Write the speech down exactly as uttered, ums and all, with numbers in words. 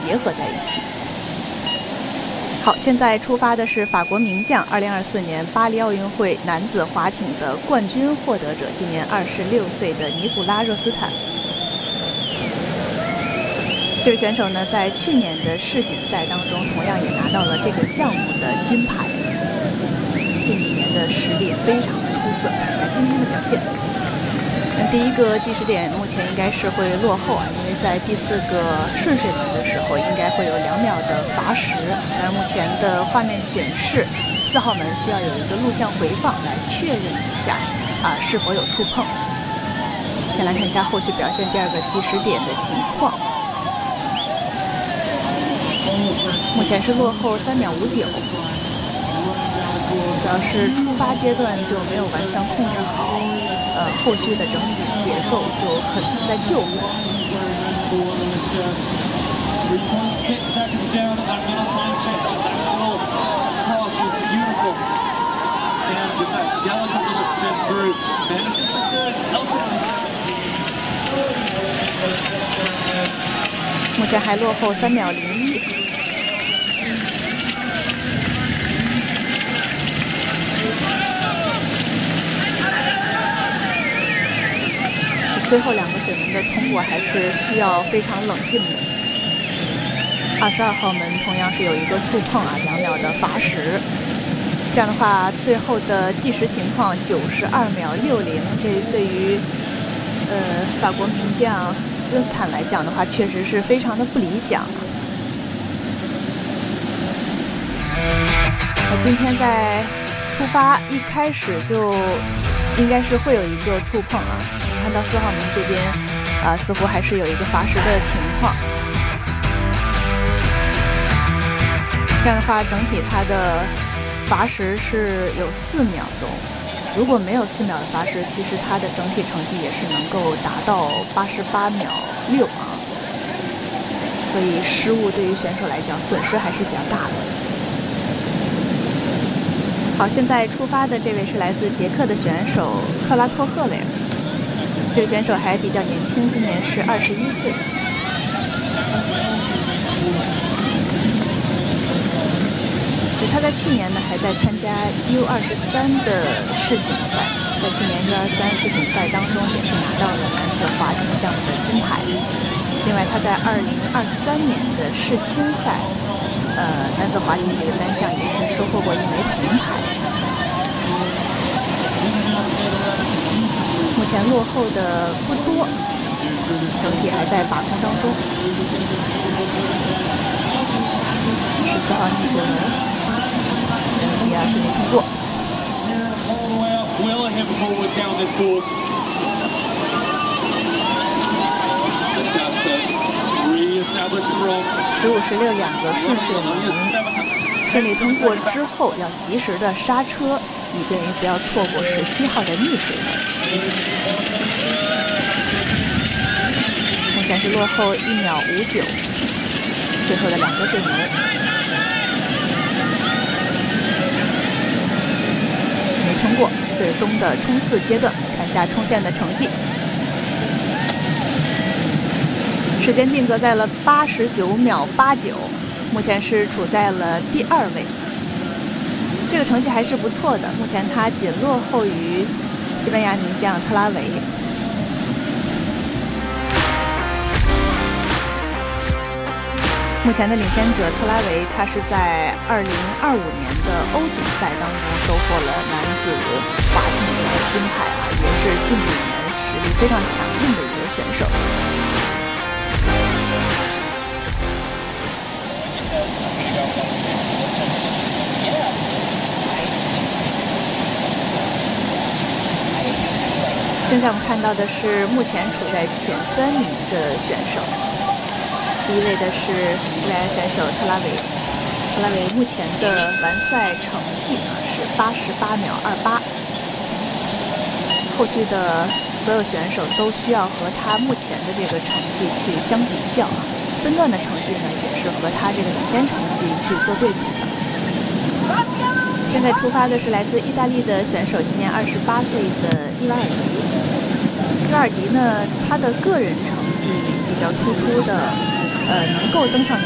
结合在一起。好，现在出发的是法国名将二零二四年巴黎奥运会男子划艇的冠军获得者，今年二十六岁的尼古拉·热斯坦。这个选手呢，在去年的世锦赛当中，同样也拿到了这个项目的金牌。近几年的实力非常的出色，看一下今天的表现。那第一个计时点目前应该是会落后啊，因为在第四个顺水门的时候，应该会有两秒的罚时。但是目前的画面显示，四号门需要有一个录像回放来确认一下啊是否有触碰。先来看一下后续表现，第二个计时点的情况。目前是落后三秒五九，主要是出发阶段就没有完全控制好。呃，后续的整体节奏就很难再救回来。目前还落后三秒零一。最后两个水门的通过还是需要非常冷静的。二十二号门同样是有一个触碰啊，两秒的罚时。这样的话，最后的计时情况九十二秒六零，这对于呃法国名将热斯坦来讲的话，确实是非常的不理想。那今天在出发一开始就应该是会有一个触碰啊。看到四号门这边，啊、呃，似乎还是有一个罚时的情况。这样的话，整体它的罚时是有四秒钟。如果没有四秒的罚时，其实它的整体成绩也是能够达到八十八秒六啊。所以失误对于选手来讲，损失还是比较大的。好，现在出发的这位是来自捷克的选手克拉托赫雷尔。这个选手还比较年轻，今年是二十一岁。他在去年呢还在参加 U 二十三的世锦赛，在去年 U 二十三世锦赛当中也是拿到了男子划艇项目的金牌。另外，他在二零二三年的世青赛，呃，男子划艇这个单项也是收获过一枚铜牌。目前落后的不多，整体还在把控当中。十四号逆水门，第二顺利通过。十五、十六两个顺水门顺利通过之后，要及时的刹车，以便于不要错过十七号的逆水门。目前是落后一秒五九，最后的两个水门没通过。最终的冲刺阶段，看一下冲线的成绩，时间定格在了八十九秒八九，目前是处在了第二位，这个成绩还是不错的。目前他仅落后于西班牙名将特拉维。目前的领先者特拉维，他是在二零二五年的欧锦赛当中收获了男子划艇的金牌啊，也是近几年实力非常强劲的一个选手。现在我们看到的是目前处在前三名的选手。第一位的是西班牙选手特拉维，特拉维目前的完赛成绩呢是八十八秒二八。后续的所有选手都需要和他目前的这个成绩去相比较啊，分段的成绩呢也是和他这个领先成绩去做对比的。现在出发的是来自意大利的选手，今年二十八岁的伊瓦尔迪。伊瓦尔迪呢，他的个人成绩比较突出的。呃，能够登上